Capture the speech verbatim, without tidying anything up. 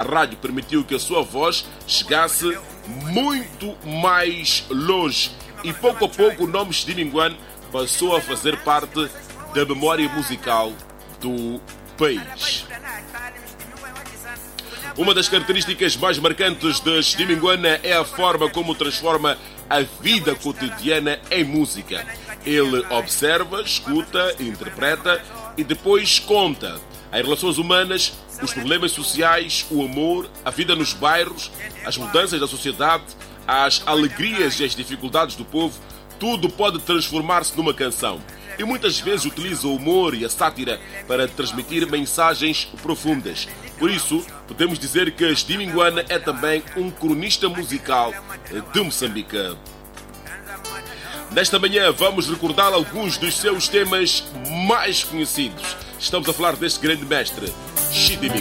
a rádio permitiu que a sua voz chegasse muito mais longe e pouco a pouco o nome Chidiminguan passou a fazer parte da memória musical do país. Uma das características mais marcantes de Chidiminguan é a forma como transforma a vida cotidiana em música. Ele observa, escuta, interpreta e depois conta as relações humanas, os problemas sociais, o amor, a vida nos bairros, as mudanças da sociedade, as alegrias e as dificuldades do povo. Tudo pode transformar-se numa canção. E muitas vezes utiliza o humor e a sátira para transmitir mensagens profundas. Por isso, podemos dizer que Chidiminguan é também um cronista musical de Moçambique. Nesta manhã vamos recordar alguns dos seus temas mais conhecidos. Estamos a falar deste grande mestre, Chidiminguan.